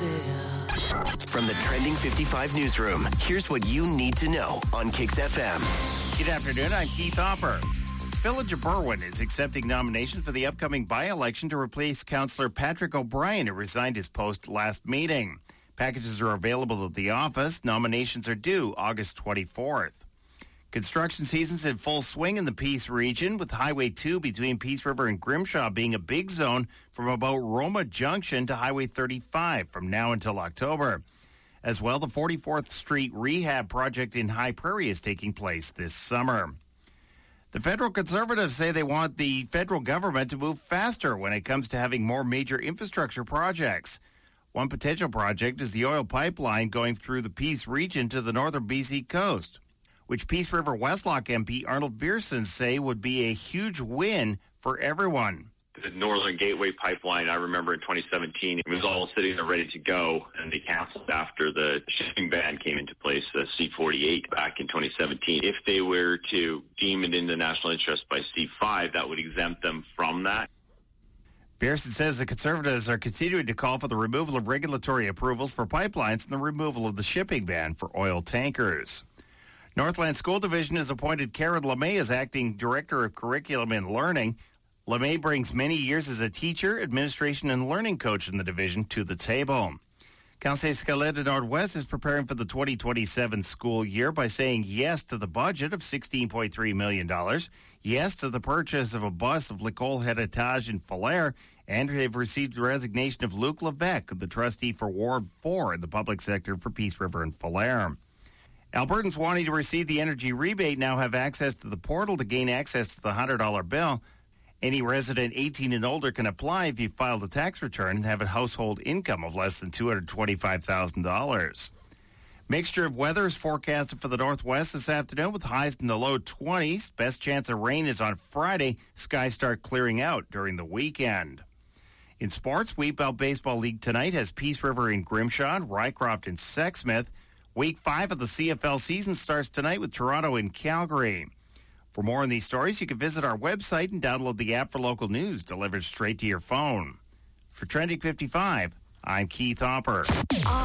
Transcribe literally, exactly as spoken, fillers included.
From the Trending fifty-five newsroom, here's what you need to know on Kix F M. Good afternoon, I'm Keith Hopper. Village of Berwyn is accepting nominations for the upcoming by-election to replace Councillor Patrick O'Brien, who resigned his post last meeting. Packages are available at the office. Nominations are due August twenty-fourth. Construction season's in full swing in the Peace region, with Highway two between Peace River and Grimshaw being a big zone from about Roma Junction to Highway thirty-five from now until October. As well, the forty-fourth Street Rehab project in High Prairie is taking place this summer. The federal Conservatives say they want the federal government to move faster when it comes to having more major infrastructure projects. One potential project is the oil pipeline going through the Peace region to the northern B C coast, which Peace River Westlock M P Arnold Viersen say would be a huge win for everyone. The Northern Gateway Pipeline, I remember in twenty seventeen, it was all sitting there ready to go, and they canceled after the shipping ban came into place, the C forty-eight back in twenty seventeen. If they were to deem it in the national interest by C five, that would exempt them from that. Viersen says the Conservatives are continuing to call for the removal of regulatory approvals for pipelines and the removal of the shipping ban for oil tankers. Northland School Division has appointed Karen LeMay as acting director of curriculum and learning. LeMay brings many years as a teacher, administration, and learning coach in the division to the table. Conseil Scolaire de Nord-Ouest is preparing for the twenty twenty-seven school year by saying yes to the budget of sixteen point three million dollars, yes to the purchase of a bus of L'École Héritage in Falher, and they've received the resignation of Luc Levesque, the trustee for Ward four in the public sector for Peace River and Falher. Albertans wanting to receive the energy rebate now have access to the portal to gain access to the one hundred dollar bill. Any resident eighteen and older can apply if you filed a tax return and have a household income of less than two hundred twenty-five thousand dollars. Mixture of weather is forecasted for the northwest this afternoon with highs in the low twenties. Best chance of rain is on Friday. Skies start clearing out during the weekend. In sports, Wheat Belt Baseball League tonight has Peace River in Grimshaw, Rycroft and Sexsmith. Week five of the C F L season starts tonight with Toronto and Calgary. For more on these stories, you can visit our website and download the app for local news delivered straight to your phone. For Trending fifty-five, I'm Keith Hopper.